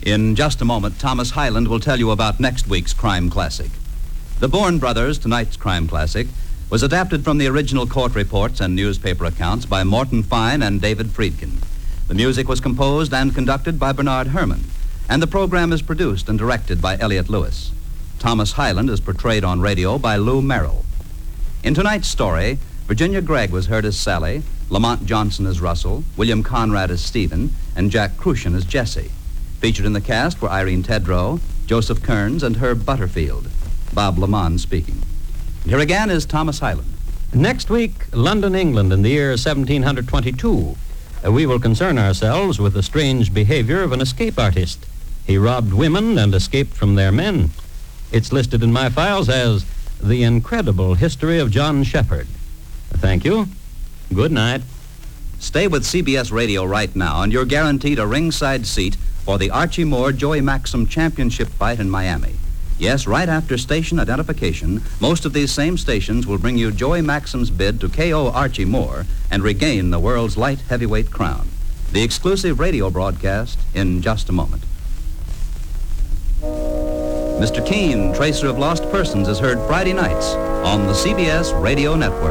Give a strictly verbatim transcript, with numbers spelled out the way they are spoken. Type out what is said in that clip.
In just a moment, Thomas Hyland will tell you about next week's crime classic. The Bourne Brothers, tonight's crime classic, was adapted from the original court reports and newspaper accounts by Morton Fine and David Friedkin. The music was composed and conducted by Bernard Herrmann, and the program is produced and directed by Elliott Lewis. Thomas Hyland is portrayed on radio by Lou Merrill. In tonight's story, Virginia Gregg was heard as Sally, Lamont Johnson as Russell, William Conrad as Stephen, and Jack Crucian as Jesse. Featured in the cast were Irene Tedrow, Joseph Kearns, and Herb Butterfield. Bob Lamont speaking. And here again is Thomas Hyland. Next week, London, England, in the year seventeen twenty-two. Uh, we will concern ourselves with the strange behavior of an escape artist. He robbed women and escaped from their men. It's listed in my files as The Incredible History of John Shepherd. Thank you. Good night. Stay with C B S Radio right now, and you're guaranteed a ringside seat for the Archie Moore Joey Maxim Championship fight in Miami. Yes, right after station identification, most of these same stations will bring you Joey Maxim's bid to K O Archie Moore and regain the world's light heavyweight crown. The exclusive radio broadcast in just a moment. Mister Keene, Tracer of Lost Persons, is heard Friday nights on the C B S Radio Network.